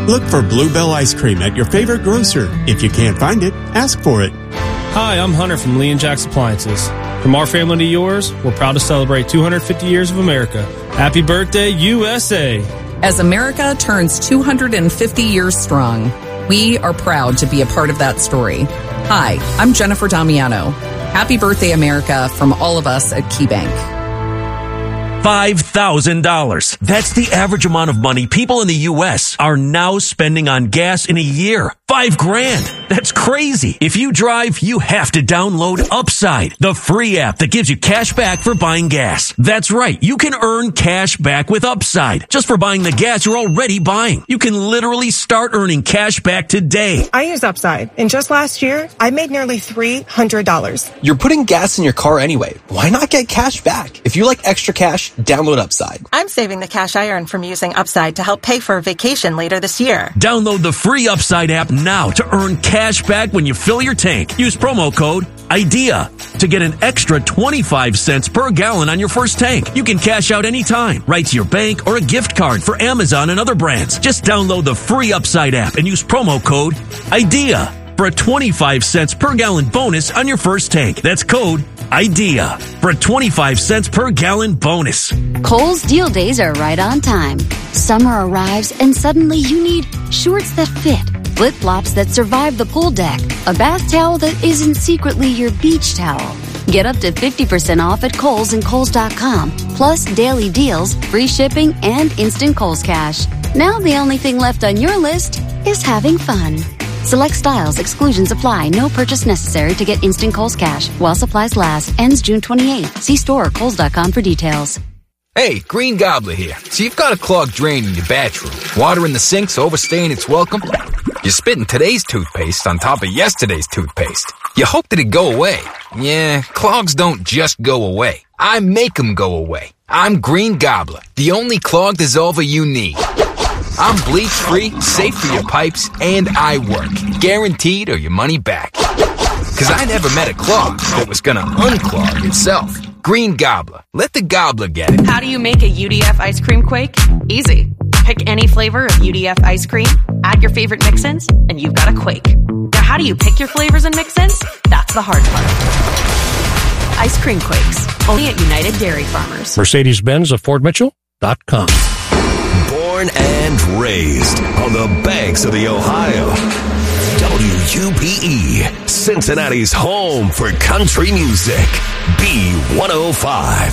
Look for Bluebell Ice Cream at your favorite grocer. If you can't find it, ask for it. Hi, I'm Hunter from Lee & Jack's Appliances. From our family to yours, we're proud to celebrate 250 years of America. Happy birthday, USA! As America turns 250 years strong, we are proud to be a part of that story. Hi, I'm Jennifer Damiano. Happy birthday, America, from all of us at KeyBank. $5,000. That's the average amount of money people in the U.S. are now spending on gas in a year. $5,000. That's crazy. If you drive, you have to download Upside, the free app that gives you cash back for buying gas. That's right. You can earn cash back with Upside just for buying the gas you're already buying. You can literally start earning cash back today. I use Upside, and just last year, I made nearly $300. You're putting gas in your car anyway. Why not get cash back? If you like extra cash, download Upside. I'm saving the cash I earn from using Upside to help pay for a vacation later this year. Download the free Upside app now to earn cash back when you fill your tank. Use promo code IDEA to get an extra 25 cents per gallon on your first tank. You can cash out anytime, right to your bank or a gift card for Amazon and other brands. Just download the free Upside app and use promo code IDEA for a 25 cents per gallon bonus on your first tank. That's code IDEA for a 25 cents per gallon bonus. Kohl's deal days are right on time. Summer arrives and suddenly you need shorts that fit, flip-flops that survive the pool deck, a bath towel that isn't secretly your beach towel. Get up to 50% off at Kohl's and Kohls.com, plus daily deals, free shipping, and instant Kohl's Cash. Now the only thing left on your list is having fun. Select styles, exclusions apply. No purchase necessary to get instant Kohl's Cash while supplies last. Ends June 28th. See store or Kohls.com for details. Hey, Green Gobbler here. So you've got a clogged drain in your bathroom. Water in the sink's overstaying its welcome. You're spitting today's toothpaste on top of yesterday's toothpaste. You hope that it go away. Yeah, clogs don't just go away. I make them go away. I'm Green Gobbler, the only clog dissolver you need. I'm bleach-free, safe for your pipes, and I work. Guaranteed or your money back. Because I never met a clog that was gonna unclog itself. Green Gobbler. Let the gobbler get it. How do you make a UDF ice cream quake? Easy. Pick any flavor of UDF ice cream, add your favorite mix-ins, and you've got a quake. Now how do you pick your flavors and mix-ins? That's the hard part. Ice cream quakes. Only at United Dairy Farmers. Mercedes-Benz of FordMitchell.com. Born and raised on the banks of the Ohio. WUPE, Cincinnati's home for country music. B105.